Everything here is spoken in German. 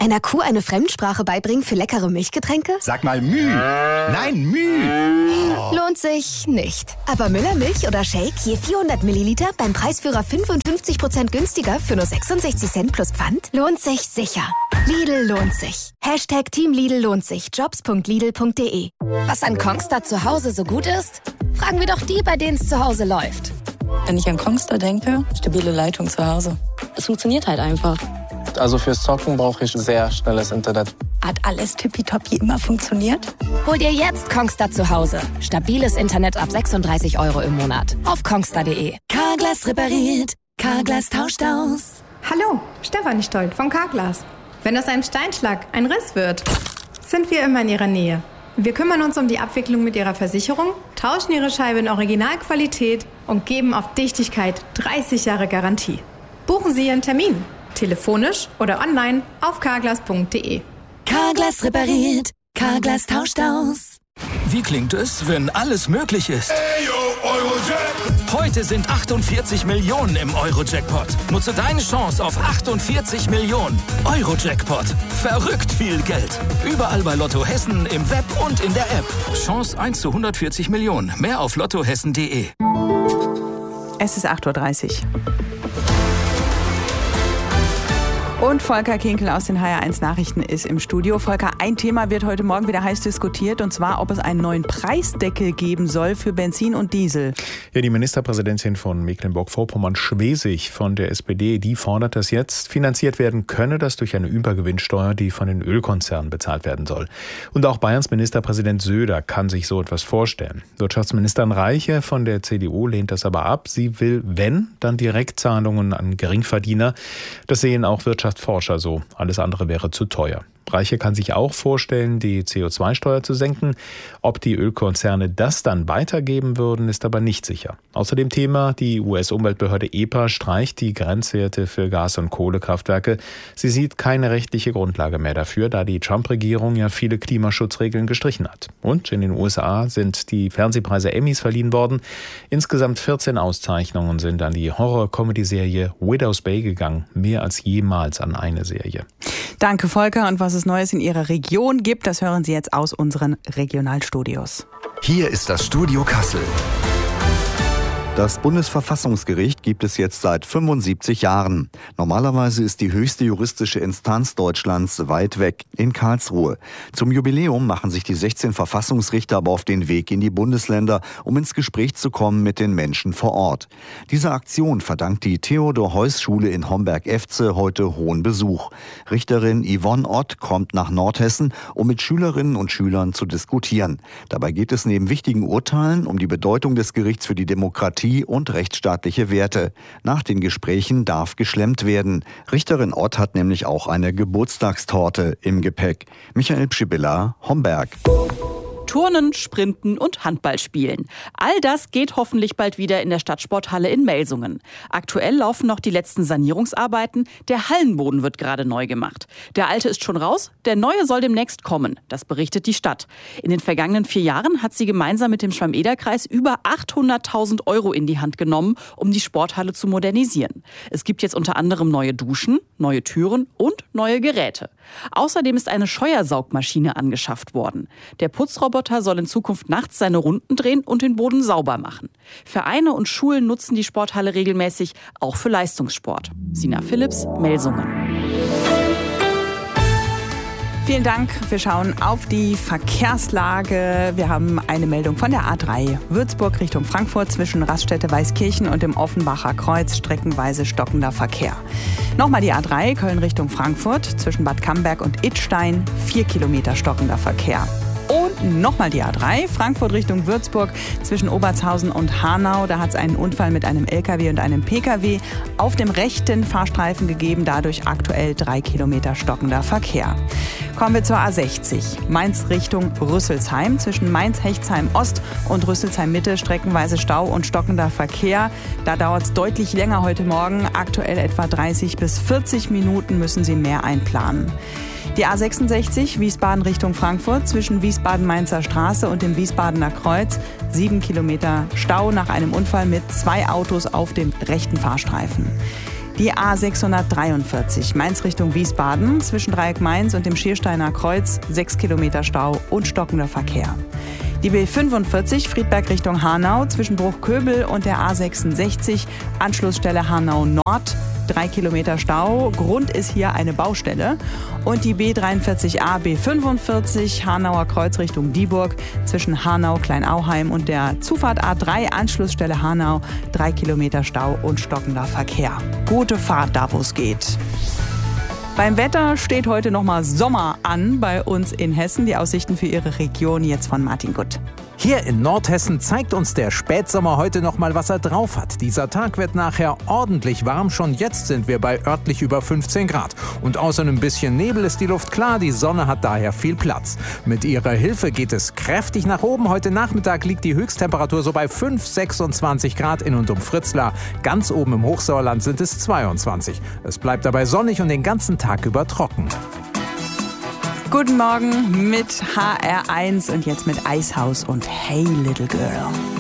Einer Kuh eine Fremdsprache beibringen für leckere Milchgetränke? Sag mal Müh. Nein, Müh. Oh. Lohnt sich nicht. Aber Müller Milch oder Shake je 400 Milliliter beim Preisführer 55% günstiger für nur 66 Cent plus Pfand? Lohnt sich sicher. Lidl lohnt sich. Team Lidl lohnt sich. Jobs.lidl.de. Was an Kongstar zu Hause so gut ist? Fragen wir doch die, bei denen es zu Hause läuft. Wenn ich an Kongstar denke, stabile Leitung zu Hause. Es funktioniert halt einfach. Also fürs Zocken brauche ich sehr schnelles Internet. Hat alles tippitoppi immer funktioniert? Hol dir jetzt Kongstar zu Hause. Stabiles Internet ab 36 € im Monat. Auf kongstar.de. Carglass repariert. Carglass tauscht aus. Hallo, Stefanie Stolt von Carglass. Wenn aus einem Steinschlag ein Riss wird, sind wir immer in Ihrer Nähe. Wir kümmern uns um die Abwicklung mit Ihrer Versicherung, tauschen Ihre Scheibe in Originalqualität und geben auf Dichtigkeit 30 Jahre Garantie. Buchen Sie Ihren Termin. Telefonisch oder online auf carglass.de. Carglass repariert. Carglass tauscht aus. Wie klingt es, wenn alles möglich ist? Heute sind 48 Millionen im Euro-Jackpot. Nutze deine Chance auf 48 Millionen. Euro-Jackpot. Verrückt viel Geld. Überall bei Lotto Hessen, im Web und in der App. Chance 1 zu 140 Millionen. Mehr auf lottohessen.de. Es ist 8:30 Uhr. Und Volker Kinkel aus den HR1 Nachrichten ist im Studio. Volker, ein Thema wird heute Morgen wieder heiß diskutiert, und zwar, ob es einen neuen Preisdeckel geben soll für Benzin und Diesel. Ja, die Ministerpräsidentin von Mecklenburg-Vorpommern-Schwesig von der SPD, die fordert, dass jetzt finanziert werden könne, das durch eine Übergewinnsteuer, die von den Ölkonzernen bezahlt werden soll. Und auch Bayerns Ministerpräsident Söder kann sich so etwas vorstellen. Wirtschaftsministerin Reiche von der CDU lehnt das aber ab. Sie will, wenn, dann Direktzahlungen an Geringverdiener. Das sehen auch Wirtschaftsforscher so. Alles andere wäre zu teuer. Reiche kann sich auch vorstellen, die CO2-Steuer zu senken. Ob die Ölkonzerne das dann weitergeben würden, ist aber nicht sicher. Außer dem Thema, die US-Umweltbehörde EPA streicht die Grenzwerte für Gas- und Kohlekraftwerke. Sie sieht keine rechtliche Grundlage mehr dafür, da die Trump-Regierung ja viele Klimaschutzregeln gestrichen hat. Und in den USA sind die Fernsehpreise Emmys verliehen worden. Insgesamt 14 Auszeichnungen sind an die Horror-Comedy-Serie Widow's Bay gegangen. Mehr als jemals an eine Serie. Danke, Volker. Und was es Neues in Ihrer Region gibt, das hören Sie jetzt aus unseren Regionalstudios. Hier ist das Studio Kassel. Das Bundesverfassungsgericht gibt es jetzt seit 75 Jahren. Normalerweise ist die höchste juristische Instanz Deutschlands weit weg, in Karlsruhe. Zum Jubiläum machen sich die 16 Verfassungsrichter aber auf den Weg in die Bundesländer, um ins Gespräch zu kommen mit den Menschen vor Ort. Dieser Aktion verdankt die Theodor-Heuss-Schule in Homberg-Efze heute hohen Besuch. Richterin Yvonne Ott kommt nach Nordhessen, um mit Schülerinnen und Schülern zu diskutieren. Dabei geht es neben wichtigen Urteilen um die Bedeutung des Gerichts für die Demokratie und rechtsstaatliche Werte. Nach den Gesprächen darf geschlemmt werden. Richterin Ott hat nämlich auch eine Geburtstagstorte im Gepäck. Michael Pschibilla, Homberg. Turnen, Sprinten und Handball spielen. All das geht hoffentlich bald wieder in der Stadtsporthalle in Melsungen. Aktuell laufen noch die letzten Sanierungsarbeiten. Der Hallenboden wird gerade neu gemacht. Der alte ist schon raus, der neue soll demnächst kommen. Das berichtet die Stadt. In den vergangenen 4 Jahren hat sie gemeinsam mit dem Schwamm-Eder-Kreis über 800.000 € in die Hand genommen, um die Sporthalle zu modernisieren. Es gibt jetzt unter anderem neue Duschen, neue Türen und neue Geräte. Außerdem ist eine Scheuersaugmaschine angeschafft worden. Der Putzroboter soll in Zukunft nachts seine Runden drehen und den Boden sauber machen. Vereine und Schulen nutzen die Sporthalle regelmäßig, auch für Leistungssport. Sina Philipps, Melsungen. Vielen Dank. Wir schauen auf die Verkehrslage. Wir haben eine Meldung von der A3 Würzburg Richtung Frankfurt zwischen Raststätte-Weißkirchen und dem Offenbacher Kreuz, streckenweise stockender Verkehr. Nochmal die A3 Köln Richtung Frankfurt zwischen Bad Camberg und Idstein, 4 Kilometer stockender Verkehr. Und nochmal die A3, Frankfurt Richtung Würzburg zwischen Obertshausen und Hanau. Da hat es einen Unfall mit einem LKW und einem PKW auf dem rechten Fahrstreifen gegeben. Dadurch aktuell 3 Kilometer stockender Verkehr. Kommen wir zur A60. Mainz Richtung Rüsselsheim. Zwischen Mainz-Hechtsheim Ost und Rüsselsheim Mitte streckenweise Stau und stockender Verkehr. Da dauert es deutlich länger heute Morgen. Aktuell etwa 30 bis 40 Minuten müssen Sie mehr einplanen. Die A66 Wiesbaden Richtung Frankfurt zwischen Wiesbaden-Mainzer Straße und dem Wiesbadener Kreuz. 7 Kilometer Stau nach einem Unfall mit 2 Autos auf dem rechten Fahrstreifen. Die A643 Mainz Richtung Wiesbaden zwischen Dreieck Mainz und dem Schiersteiner Kreuz 6 Kilometer Stau und stockender Verkehr. Die B45 Friedberg Richtung Hanau zwischen Bruchköbel und der A66 Anschlussstelle Hanau Nord 3 Kilometer Stau. Grund ist hier eine Baustelle. Und die B43a B45 Hanauer Kreuz Richtung Dieburg zwischen Hanau Kleinauheim und der Zufahrt A3 Anschlussstelle Hanau 3 Kilometer Stau und stockender Verkehr. Gute Fahrt da, wo es geht. Beim Wetter steht heute nochmal Sommer an bei uns in Hessen. Die Aussichten für Ihre Region jetzt von Martin Gutt. Hier in Nordhessen zeigt uns der Spätsommer heute noch mal, was er drauf hat. Dieser Tag wird nachher ordentlich warm. Schon jetzt sind wir bei örtlich über 15 Grad. Und außer einem bisschen Nebel ist die Luft klar. Die Sonne hat daher viel Platz. Mit ihrer Hilfe geht es kräftig nach oben. Heute Nachmittag liegt die Höchsttemperatur so bei 5,26 Grad in und um Fritzlar. Ganz oben im Hochsauerland sind es 22. Es bleibt dabei sonnig und den ganzen Tag über trocken. Guten Morgen mit HR1 und jetzt mit Eishaus und Hey Little Girl.